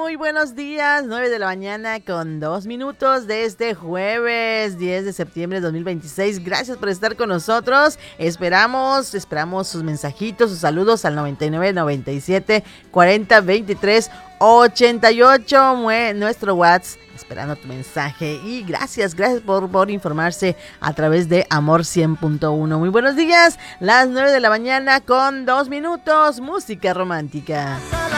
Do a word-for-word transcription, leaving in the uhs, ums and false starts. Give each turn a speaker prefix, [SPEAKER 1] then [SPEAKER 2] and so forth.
[SPEAKER 1] Muy buenos días, nueve de la mañana con dos minutos de este jueves diez de septiembre de dos mil veintiséis. Gracias por estar con nosotros. Esperamos, esperamos sus mensajitos, sus saludos al noventa y nueve, noventa y siete, cuarenta, veintitrés, ochenta y ocho, nuestro WhatsApp. Esperando tu mensaje y gracias, gracias por, por informarse a través de Amor cien punto uno. Muy buenos días, las nueve de la mañana con dos minutos, música romántica.